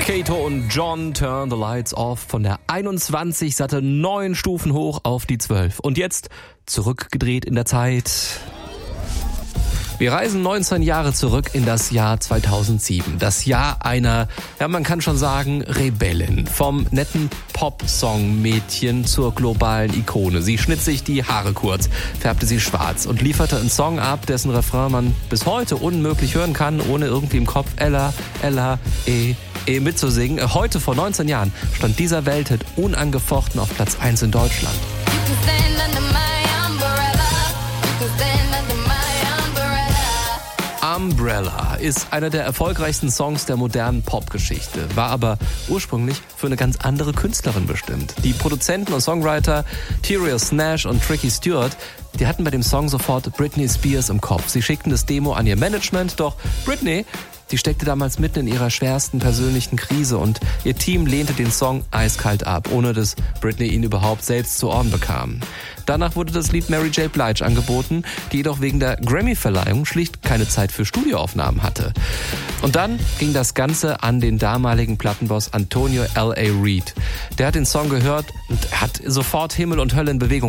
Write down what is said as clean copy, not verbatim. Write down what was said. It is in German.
Kato und John, Turn the Lights Off, von der 21 satte 9 Stufen hoch auf die 12. Und jetzt zurückgedreht in der Zeit. Wir reisen 19 Jahre zurück in das Jahr 2007. Das Jahr einer, ja man kann schon sagen, Rebellin. Vom netten Pop-Song-Mädchen zur globalen Ikone. Sie schnitt sich die Haare kurz, färbte sie schwarz und lieferte einen Song ab, dessen Refrain man bis heute unmöglich hören kann, ohne irgendwie im Kopf Ella, Ella, mitzusingen. Heute vor 19 Jahren stand dieser Welthit unangefochten auf Platz 1 in Deutschland. Umbrella ist einer der erfolgreichsten Songs der modernen Popgeschichte, war aber ursprünglich für eine ganz andere Künstlerin bestimmt. Die Produzenten und Songwriter Terios Nash und Tricky Stewart, die hatten bei dem Song sofort Britney Spears im Kopf. Sie schickten das Demo an ihr Management, doch Britney, die steckte damals mitten in ihrer schwersten persönlichen Krise und ihr Team lehnte den Song eiskalt ab, ohne dass Britney ihn überhaupt selbst zu Ohren bekam. Danach wurde das Lied Mary J. Blige angeboten, die jedoch wegen der Grammy-Verleihung schlicht keine Zeit für Studioaufnahmen hatte. Und dann ging das Ganze an den damaligen Plattenboss Antonio L.A. Reid. Der hat den Song gehört und hat sofort Himmel und Hölle in Bewegung